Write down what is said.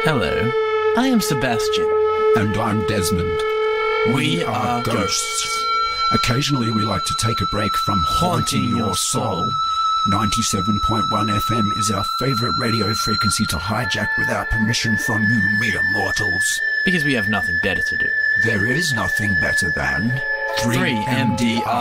Hello, I am Sebastian. And I'm Desmond. We are ghosts. Occasionally we like to take a break from haunting your soul. 97.1 FM is our favourite radio frequency to hijack without permission from you mere mortals. Because we have nothing better to do. There is nothing better than 3MDR.